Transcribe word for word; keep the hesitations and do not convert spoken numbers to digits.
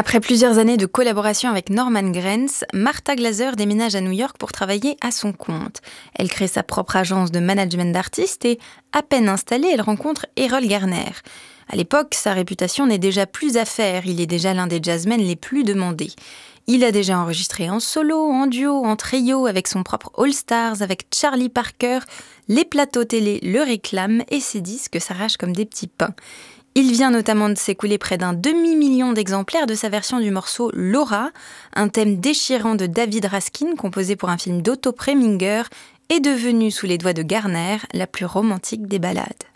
Après plusieurs années de collaboration avec Norman Granz, Martha Glaser déménage à New York pour travailler à son compte. Elle crée sa propre agence de management d'artistes et, à peine installée, elle rencontre Errol Garner. À l'époque, sa réputation n'est déjà plus à faire, il est déjà l'un des jazzmen les plus demandés. Il a déjà enregistré en solo, en duo, en trio, avec son propre All Stars, avec Charlie Parker. Les plateaux télé le réclament et ses disques s'arrachent comme des petits pains. Il vient notamment de s'écouler près d'un demi-million d'exemplaires de sa version du morceau Laura, un thème déchirant de David Raskin composé pour un film d'Otto Preminger et devenu sous les doigts de Garner la plus romantique des ballades.